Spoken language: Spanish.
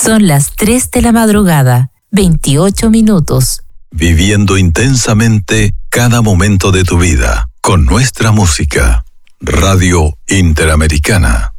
Son las 3 de la madrugada, 28 minutos. Viviendo intensamente cada momento de tu vida con nuestra música. Radio Interamericana.